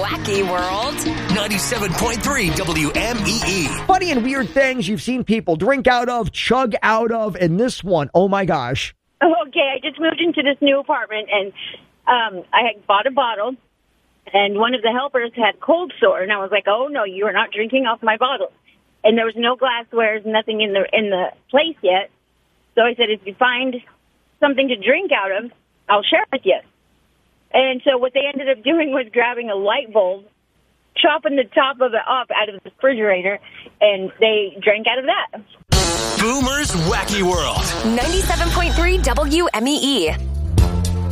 wacky world. 97.3 WMEE. Funny and weird things you've seen people drink out of, chug out of, and this one, oh my gosh. Okay, I just moved into this new apartment, and I had bought a bottle, and one of the helpers had cold sore, and I was like, oh, no, you are not drinking off my bottle. And there was no glassware, nothing in the place yet. So I said, if you find something to drink out of, I'll share with you. And so what they ended up doing was grabbing a light bulb, chopping the top of it off out of the refrigerator, and they drank out of that. Boomer's Wacky World. 97.3 WMEE.